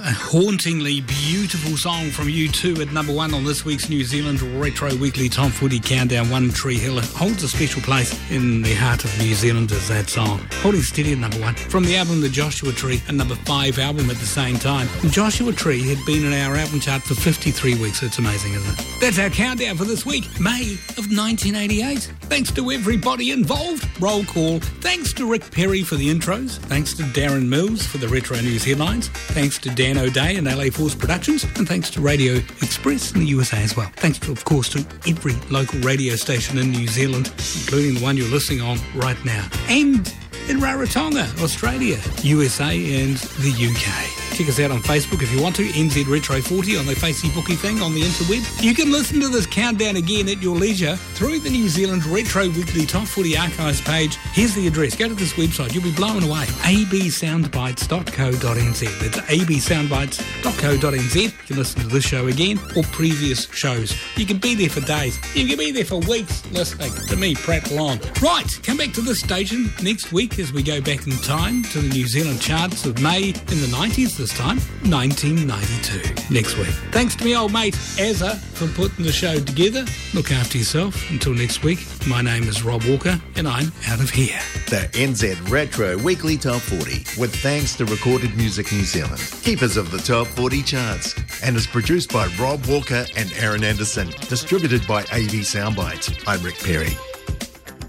A hauntingly beautiful song from U2 at number 1 on this week's New Zealand Retro Weekly Top 40 Countdown. One Tree Hill holds a special place in the heart of New Zealanders, that song. Holding steady at number 1. From the album The Joshua Tree, a number 5 album at the same time. The Joshua Tree had been in our album chart for 53 weeks. It's amazing, isn't it? That's our countdown for this week, May of 1988. Thanks to everybody involved. Roll call. Thanks to Rick Perry for the intros. Thanks to Darren Mills for the Retro News headlines. Thanks to Dan O'Day and LA Force Productions. And thanks to Radio Express in the USA as well. Thanks, of course, to every local radio station in New Zealand, including the one you're listening on right now. And in Rarotonga, Australia, USA and the UK. Check us out on Facebook if you want to, NZ Retro 40 on the Facebooky thing on the interweb. You can listen to this countdown again at your leisure through the New Zealand Retro Weekly Top 40 Archives page. Here's the address. Go to this website. You'll be blown away. absoundbites.co.nz. That's absoundbites.co.nz. You can listen to this show again or previous shows. You can be there for days. You can be there for weeks listening to me prattle on. Right, come back to this station next week as we go back in time to the New Zealand charts of May in the 90s. This time, 1992. Next week. Thanks to me old mate, Azza, for putting the show together. Look after yourself. Until next week, my name is Rob Walker, and I'm out of here. The NZ Retro Weekly Top 40, with thanks to Recorded Music New Zealand, keepers of the Top 40 charts, and is produced by Rob Walker and Aaron Anderson, distributed by AV Soundbites. I'm Rick Perry.